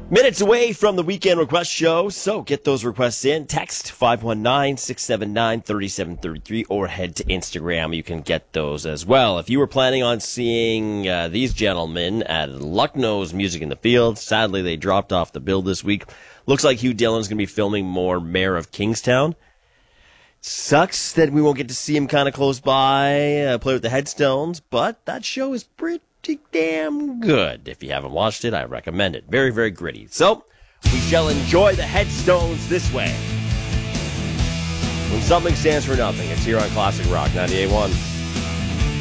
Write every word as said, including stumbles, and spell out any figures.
Minutes away from the Weekend Request Show, so get those requests in. Text five one nine, six seven nine, three seven three three or head to Instagram. You can get those as well. If you were planning on seeing uh, these gentlemen at Lucknow's Music in the Field, sadly they dropped off the bill this week. Looks like Hugh Dillon's going to be filming more Mayor of Kingstown. Sucks that we won't get to see him kind of close by, uh, play with the Headstones, but that show is pretty damn good. If you haven't watched it, I recommend it. Very, very gritty. So, we shall enjoy the Headstones this way. When something stands for nothing, it's here on Classic Rock ninety-eight point one.